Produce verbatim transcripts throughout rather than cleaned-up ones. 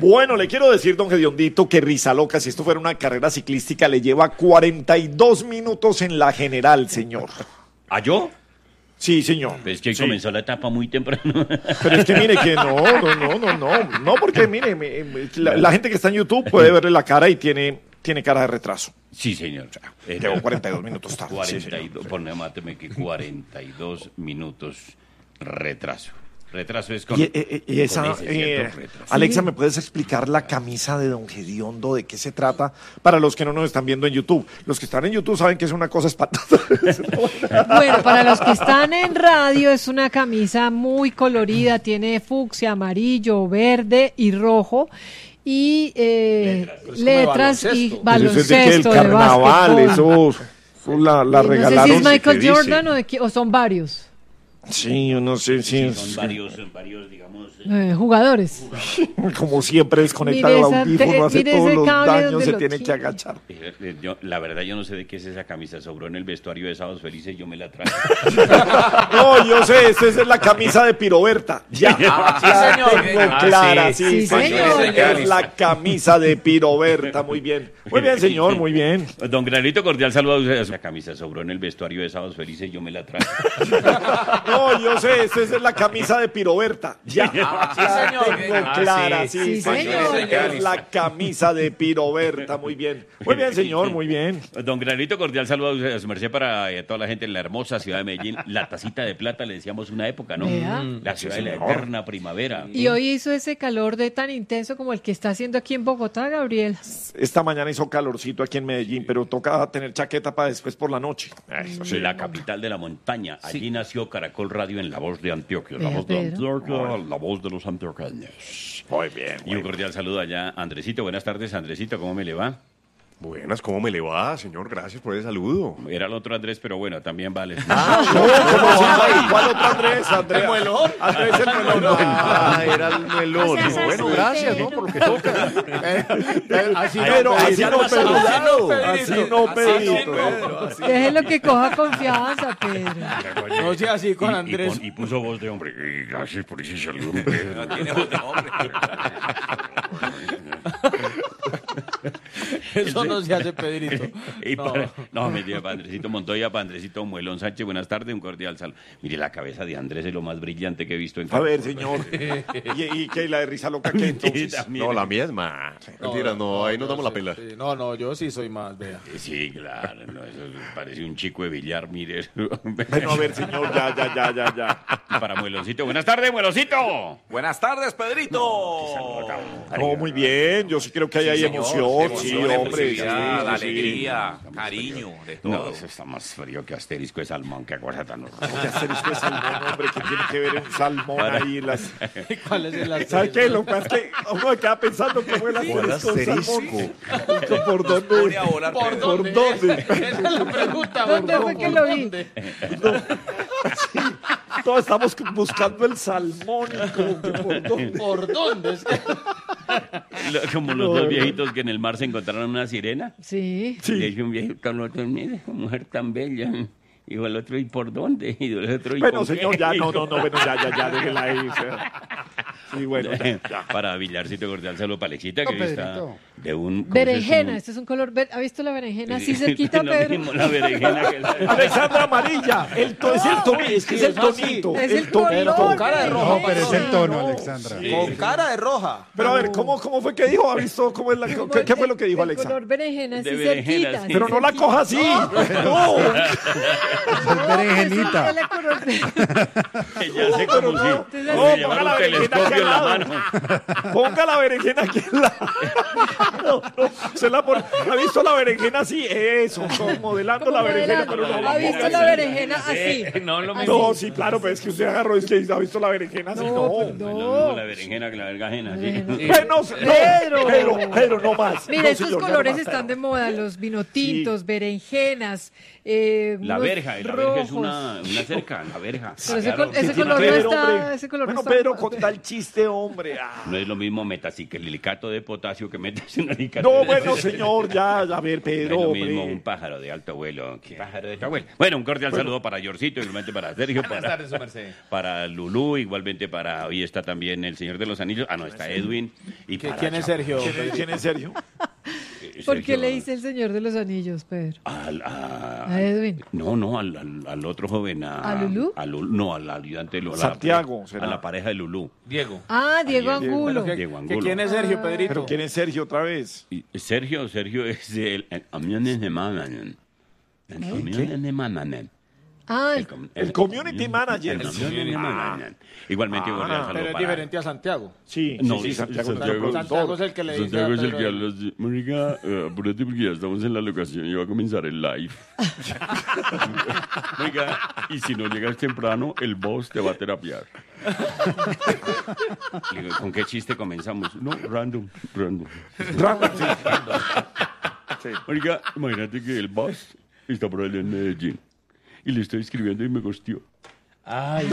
Bueno, le quiero decir, don Gediondito, que Rizaloca, si esto fuera una carrera ciclística, le lleva cuarenta y dos minutos en la general, señor. ¿A yo? Sí, señor. Pues que hoy sí. comenzó la etapa muy temprano. Pero es que mire que no, no, no, no, no, no, porque mire, me, me, la, la gente que está en YouTube puede verle la cara y tiene, tiene cara de retraso. Sí, señor. Eh, Llevo cuarenta y dos minutos tarde. cuarenta y dos, Sí, ponme, máteme que cuarenta y dos minutos retraso. Retraso es con, y, y, y esa, con ese eh, retraso. Alexa, ¿me puedes explicar la camisa de don Gediondo? ¿De qué se trata? Para los que no nos están viendo en YouTube. Los que están en YouTube saben que es una cosa espantosa. Bueno, para los que están en radio, es una camisa muy colorida. Tiene fucsia, amarillo, verde y rojo. Y eh, letras, letras y baloncesto. De, de carnaval, eso, eso la, la no regalaron. sé si es Michael Jordan o, de, o son varios. Sí, yo no sé si sí, son varios, son varios, digamos. Eh, jugadores. Como siempre, desconecta el audífono, hace todos los daños, se tiene que agachar. Yo, la verdad, yo no sé de qué es esa camisa. Sobró en el vestuario de Sábados Felices, yo me la traje. No, yo sé, esa es la camisa de Piroberta. Ya, ah, sí, ya señor. tengo Ah, clara, sí, sí, sí, señor. señor. Es la camisa de Piroberta, muy bien. Muy bien, señor, muy bien. Don Granito, cordial saludo a ustedes. La camisa sobró en el vestuario de Sábados Felices, yo me la traje. No, yo sé, esa es la camisa de Piroberta. Ya, Ah, sí, ya señor. tengo Ah, clara, sí. sí, Sí, señor. señor. Es la camisa de Piroberta, muy bien. Muy bien, señor, muy bien. Don Granito, cordial saludo a ustedes, a su merced, para eh, toda la gente en la hermosa ciudad de Medellín. La tacita de plata, le decíamos una época, ¿no? Vea. La ciudad de la eterna primavera. Y hoy hizo ese calor de tan intenso como el que está haciendo aquí en Bogotá, Gabriel. Esta mañana hizo calorcito aquí en Medellín, pero toca tener chaqueta para después por la noche. Eso sí. La capital de la montaña. Allí sí. nació Caracol Radio en La Voz de Antioquia. La Vea, Voz de Pedro. Antioquia, la voz de los antioqueños. Muy bien. Y un cordial saludo allá, Andresito. Buenas tardes, Andresito. ¿Cómo me le va? Buenas, ¿cómo me le va, señor? Gracias por ese saludo. Era el otro Andrés, pero bueno, también vale. Ah, no, ¿cómo así? ¿Cuál otro Andrés? Andrés. ¿El muelón? Andrés el muelón. Ah, era el melón. O sea, Bueno, sí, gracias, pero- ¿no? Por lo que toca. Así Pero así no, Pedrito. Pedrito. Así Así no, Pedrito. Pedro. Déjelo que coja confianza, Pedro. No sea así con Y- y Andrés. pon- Y, puso voz de hombre. Y gracias por ese saludo, Pedro. Tiene voz de hombre. Eso no se hace, Pedrito. Y No. para- no, mentira, para Andresito Montoya, para Andresito Muelón Sánchez, buenas tardes, un cordial saludo. Mire, la cabeza de Andrés es lo más brillante que he visto en A ver, señor. ¿Y, y qué? ¿La de risa loca qué entonces? también. No, la mía es más. Mentira, no, ahí nos damos la pela. Sí, no, no, yo sí soy más, vea. Sí, claro, no, eso parece un chico de billar, mire. Bueno, a ver, señor, ya, ya, ya, ya, ya. Y para Mueloncito, buenas tardes, Mueloncito. Buenas tardes, Pedrito. No, muy bien. Yo sí creo que ahí hay señor, emoción. Sí, emoción, hombre. Sí, efusividad, sí, sí. alegría, cariño, de No, todo. eso está más frío que asterisco de salmón, qué cosa tan horrorosa. ¿Qué hacer esto de salmón, hombre? ¿Qué tiene que ver un salmón ahí? Las... ¿Cuál es el ¿Sabe qué? Lo que pasa es que uno me queda pensando cómo es ¿Cuál la asterisco? ¿Por dónde? ¿Por ¿Por dónde? dónde? Esa es la pregunta. ¿Dónde ¿por fue que lo vi? dónde? Todos estamos buscando el salmón. Y como que por dónde. ¿Por dónde? Es que- Lo- Como los dos viejitos que en el mar se encontraron una sirena. Sí. Sí. Le dice un viejito al otro, mire, esa mujer tan bella. Dijo el otro, ¿y por dónde? Y el otro, ¿y Bueno, con qué? señor, ya, no, no, no, bueno, ya, ya, ya, déjela ahí. O sea. Sí, bueno, ya, ya. Para Villarcito cordial saludo para Alexita, que No, hoy está Pedrito. de un... ¿cómo Berenjena, se este es un color verde. ¿Ha visto la berenjena así llama? cerquita, Lo Pedro? mismo, la berenjena que la- Alexandra Amarilla, el to, es el tonito, es que es el tonito, Es el el tonito. color, con cara de rojo, No, pero es el Sí. tono, Alexandra. Con cara de roja. Pero a ver, ¿cómo, cómo fue que dijo? ¿Ha visto cómo es la, qué, qué fue lo que dijo El Alexa? color berenjena así De berenjena, cerquita. sí. Pero no la coja así. No. Es berenjenita. Es el color de- Ella hace como si no, se no, llevara ponga la un berenjena aquí telescopio en al la lado. mano. Ponga la berenjena aquí en la... No, no, se la pon- ¿Ha visto la berenjena así? Eso, como modelando la berenjena, pero no ¿Ha la visto ponga la así. berenjena así? No, lo Así. mismo. No, sí, claro, pero es que usted agarró, es que ha visto la berenjena así, no. No, pues No, no. lo mismo la berenjena que la verga ajena, ¿sí? Bueno, no, Pedro. pero, pero no más. Mira, No, estos señor, ya no colores más. están de moda, los vinotintos, berenjenas, eh, La unos verja, la verja es rojos. una, una cerca, la verja. Pero ese, Claro, col- ese sí, color no Pedro, está, hombre. ese color Bueno, no está. Pedro, con tal chiste, hombre. Ah. No es lo mismo metaciclilicato de potasio que meta No, bueno, señor, ya, a ver, No Pedro, es lo mismo hombre. un pájaro de alto vuelo que pájaro de alto vuelo. Bueno, un cordial saludo para Yorcito, igualmente para Sergio, Buenas para, tardes, su merced. para Lulú, igualmente para... Hoy está también el Señor de los Anillos. Ah, no, está Edwin. Y ¿Qué- para ¿Quién es Chapa- Sergio? ¿Quién es, quién es Sergio? eh, ¿Por qué Sergio- le dice el Señor de los Anillos, Pedro? Al, a, A Edwin. No, no, al, al, al otro joven. ¿A, ¿A Lulú? a Lulú, no, al ayudante de Lulú. a la- Santiago, será. A la pareja de Lulú. Diego. Ah, Diego Diego. Angulo. ¿Qué- Diego qué- Angulo. ¿Quién es Sergio, Pedrito? ¿Pero quién es Sergio otra vez? Y Sergio, Sergio es el... el Amiones de Mananen. El Amiones de Mananen. Ah, el- com- el community manager. El community manager. Igualmente, Ah, un cordial Pero saludo es para- diferente a Santiago. Sí, No, sí, sí, dice- Santiago, Santiago- nuestro Santiago es productor. el que le dice Santiago a es el Pedro que ahí. habla así. Marica, eh, apúrate porque ya estamos en la locación y va a comenzar el live. Marica, y si no llegas temprano, el boss te va a terapiar. Le digo, ¿con qué chiste comenzamos? No, random, random. Random, sí. Sí. Marica, imagínate que el boss está por allá en Medellín. Y le estoy escribiendo y me gosteó. Ay,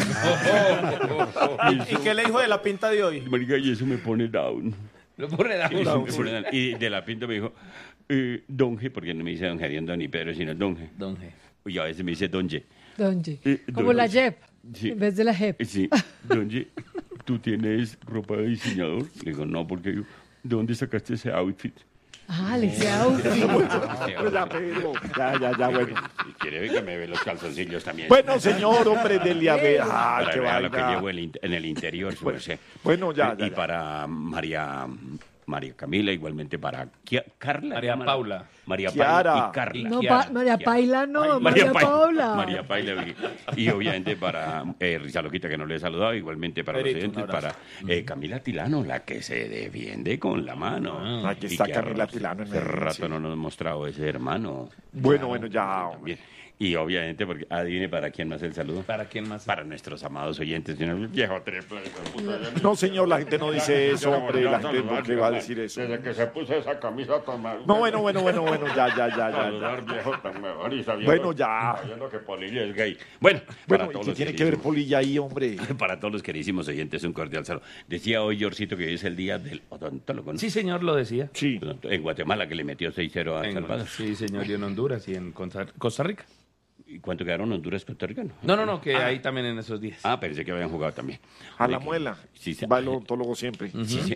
no. ¿Y, y qué le dijo de la pinta de hoy? Marica, y eso me pone down. Lo pone Y, eso down. me pone down. Y de la pinta me dijo, eh, Donge, porque no me dice Don Gerión, ni Pedro, sino Donge. Don G. Y a veces me dice Donge. Donje. Eh, Como don- la Jep, Sí. en vez de la Jep. Eh, Sí, Donge, ¿tú tienes ropa de diseñador? Le digo, no, porque yo, ¿de dónde sacaste ese outfit? Ah, le dice outfit. Pues ya, Pedro. Ya, ya, ya, bueno. Si quiere, ver que me ve los calzoncillos también. Bueno, señor, hombre, dele a ver. Ah, para qué que vea lo que vaina. llevo en el in- en el interior, su merced. Bueno, ya, ya, Y ya. para María María Camila, igualmente para Kia- Carla. María ¿cómo? Paula. María Kiara. Paula y Carla. No, Kiara. pa- María Kiara. Paila no, Ay, María, Pa- Paula. María Paila. Y obviamente para eh, Risa Loquita, que no le he saludado, igualmente para Pedrito, los un oyentes, para abrazo. eh, Camila Tilano, la que se defiende con la mano. Aquí Y está que Camila hace- Tilano en Hace Medellín, rato sí. no nos ha mostrado ese hermano. Bueno, bueno, ya, hombre. También. Y obviamente, porque adivine para quién más el saludo. ¿Para quién más? Para nuestros amados oyentes. señor viejo triple. No, señor, la gente no dice eso, hombre. La gente, ¿por qué va a decir eso? Desde que se puso esa camisa tan mal. No, bueno, bueno, bueno, bueno, ya, ya, ya, ya. ya. Saludar viejo tan mejor y sabiendo, Bueno, ya. sabiendo que Polilla es gay. Bueno, para Bueno, ¿y todos qué los tiene que ver queridísimos- Polilla ahí, hombre? Para todos los queridísimos oyentes, un cordial saludo. Decía hoy Yorcito que hoy es el día del odontólogo, ¿no? Sí, señor, lo decía. Sí. En Guatemala, que le metió seis cero a En- Salvador. sí, señor, y en Honduras y en Costa Costa Rica. ¿Y cuánto quedaron Honduras Costa Rica? No, no, no, que ahí también en esos días. Ah, pensé que habían jugado también. A De la que- muela. Sí, sí. Va el odontólogo siempre. Sí, sí.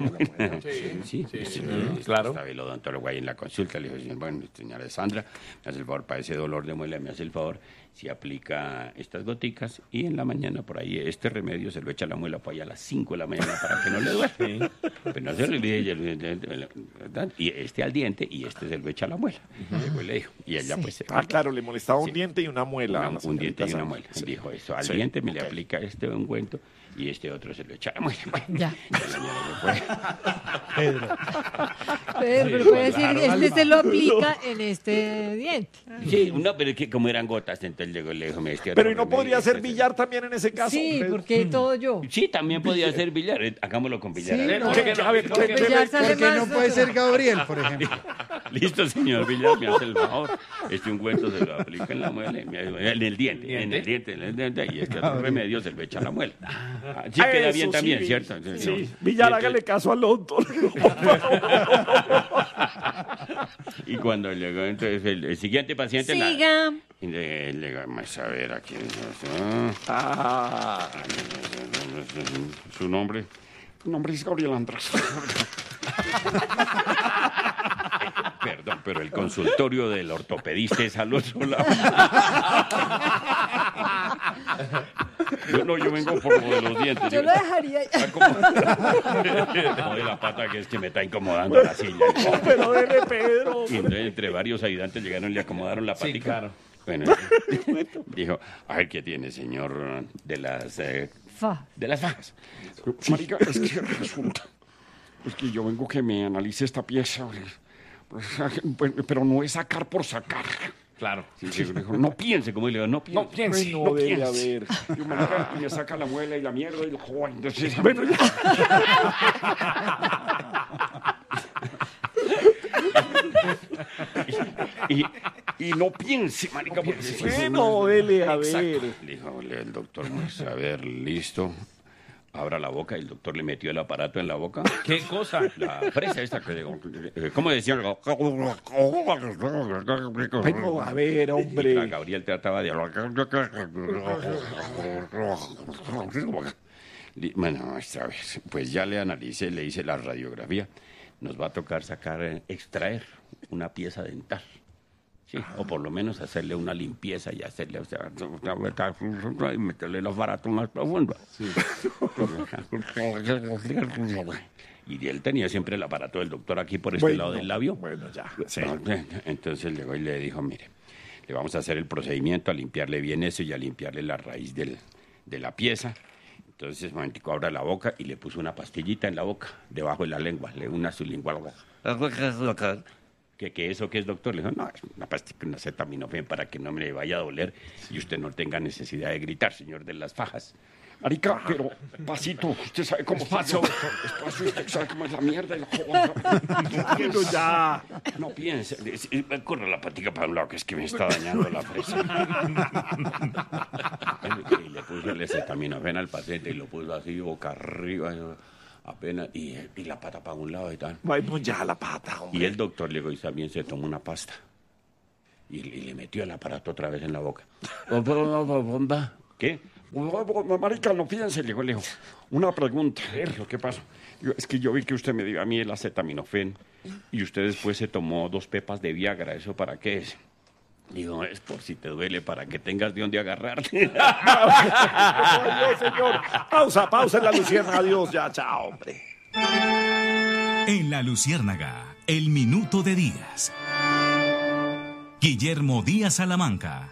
Sí, sí, sí, claro. Estaba el odontólogo ahí en la consulta. Le dijo, bueno, señora Sandra, me hace el favor, para ese dolor de muela, me hace el favor, si aplica estas goticas y en la mañana por ahí este remedio se lo echa a la muela para allá a las cinco de la mañana para que no le duele. Pues no se olvide, y este al diente y este se lo echa a la muela. Después le dijo, y ella pues... Ah, claro, le molestaba un Sí. diente y una muela. Una- a la un diente y señorita una muela. Sandra. Dijo eso. Al Sí. diente me le Ok. aplica este ungüento y este otro se lo echa a la muela. Bueno, Ya. la señora se fue. Pedro, pero puede decir, este se lo aplica en este diente. Sí, no, pero es que como eran gotas, entonces llegó y le dijo, me este Pero otro ¿y no remedio, podría este ser se- billar también en ese caso? Sí, Pedro? porque todo yo. Sí, también podía ser billar. Eh, Hagámoslo con billar. Sí, A ver, no. ¿por qué no? A ver, ¿Por qué ¿qué- no? Ya sale Porque no más puede otro. ser Gabriel, por ejemplo. Listo, señor Villar, me hace el favor. Este ungüento se lo aplica en la muela, y me- en el diente, en el diente, en el diente, y este otro remedio se lo echa a la muela. Ah, sí queda Eso bien sí, también, sí, ¿cierto? Sí, No. Villar, Y hágale entonces- caso al odontólogo. Y cuando llegó entonces el, el siguiente paciente... la- Siga. y le, le vamos a ver aquí. Ah, Su nombre. Mi nombre es Gabriel Andrés. Perdón, pero el consultorio del ortopedista es al otro lado. Yo no, yo vengo por lo de los dientes. Yo lo dejaría. Ah, como- como de la pata que es que me está incomodando la silla. pero dele, Pedro. Y entonces, entre varios ayudantes llegaron y le acomodaron la Sí, patica. claro. Bueno, dijo, a ver qué tiene, señor, de las eh, Fa. de las fajas. Marica, es que resulta. Es que yo vengo que me analice esta pieza. pues, Pero no es sacar por sacar. Claro. Sí, sí, dijo, no piense, como le digo, no piense. No piense. No, No debe piense. haber. Yo, marica, y me saca la muela y la mierda y el joven. Entonces, Bueno, ya. Y, y no piense, marica, porque si Bueno, dele a ver. Dijo el doctor, pues, a ver, listo. abra la boca, y el doctor le metió el aparato en la boca. ¿Qué cosa? La fresa esta que digo, ¿cómo decían? Pero, a ver, hombre. Y la Gabriel trataba de hablar. Bueno, esta vez, pues ya le analicé, le hice la radiografía. Nos va a tocar sacar, eh, extraer una pieza dental. Sí, o por lo menos hacerle una limpieza y hacerle, o sea, y meterle el aparato más profundo. Sí. Y él tenía siempre el aparato del doctor aquí por este Bueno, lado del labio. Bueno, ya. Sí. Entonces llegó y le dijo, mire, le vamos a hacer el procedimiento, a limpiarle bien eso y a limpiarle la raíz del, de la pieza. Entonces, un momentico, abra la boca y le puso una pastillita en la boca, debajo de la lengua, le una sublingual. ¿Qué, qué eso qué es, doctor? Le dijo, no, es una pastilla, una acetaminofén para que no me vaya a doler y usted no tenga necesidad de gritar, señor de las fajas. Marica, pero pasito, usted sabe cómo pasa. Espacio, usted sabe cómo es la mierda y la joda. Pero ya. No piense, corre la patica para un lado, que es que me está dañando la fresa. Y le puso el acetaminofén al paciente y lo puso así boca arriba, apenas, y, y la pata para un lado y tal. Bueno, ya la pata, hombre. Y el doctor le dijo, y también se tomó una pasta. Y, y le metió el aparato otra vez en la boca. ¿Qué? Marica, no fíjense, le digo, le digo, una pregunta. Sergio, ¿qué pasa? Yo, es que yo vi que usted me dio a mí el acetaminofén y usted después se tomó dos pepas de Viagra. ¿Eso para qué es? Digo, es por si te duele, para que tengas de dónde agarrarte. Oye, señor. Pausa, pausa en la Luciérnaga. Adiós, ya, chao, hombre. En la Luciérnaga, el minuto de Díaz. Guillermo Díaz Salamanca.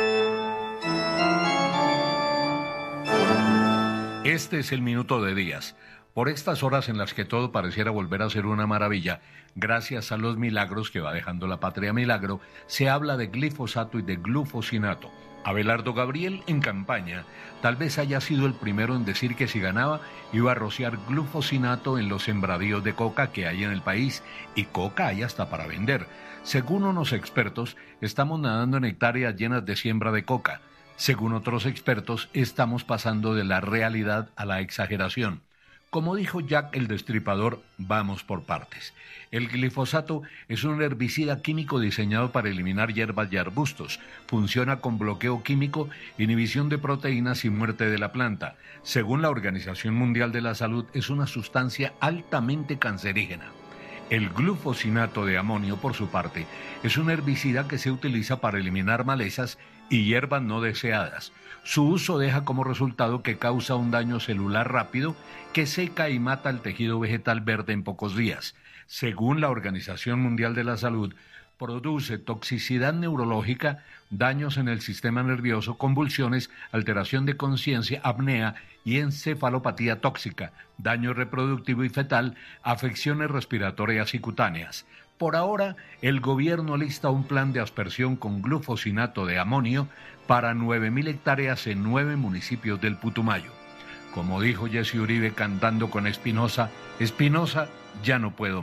Este es el minuto de Díaz. Por estas horas en las que todo pareciera volver a ser una maravilla, gracias a los milagros que va dejando la patria milagro, se habla de glifosato y de glufosinato. Abelardo Gabriel, en campaña, tal vez haya sido el primero en decir que si ganaba iba a rociar glufosinato en los sembradíos de coca que hay en el país, y coca hay hasta para vender. Según unos expertos, estamos nadando en hectáreas llenas de siembra de coca. Según otros expertos, estamos pasando de la realidad a la exageración. Como dijo Jack el Destripador, vamos por partes. El glifosato es un herbicida químico diseñado para eliminar hierbas y arbustos. Funciona con bloqueo químico, inhibición de proteínas y muerte de la planta. Según la Organización Mundial de la Salud, es una sustancia altamente cancerígena. El glufosinato de amonio, por su parte, es un herbicida que se utiliza para eliminar malezas y hierbas no deseadas. Su uso deja como resultado que causa un daño celular rápido que seca y mata el tejido vegetal verde en pocos días. Según la Organización Mundial de la Salud, produce toxicidad neurológica, daños en el sistema nervioso, convulsiones, alteración de conciencia, apnea y encefalopatía tóxica, daño reproductivo y fetal, afecciones respiratorias y cutáneas. Por ahora, el gobierno lista un plan de aspersión con glufosinato de amonio para nueve mil hectáreas en nueve municipios del Putumayo. Como dijo Jesse Uribe cantando con Espinosa, Espinosa, ya no puedo más.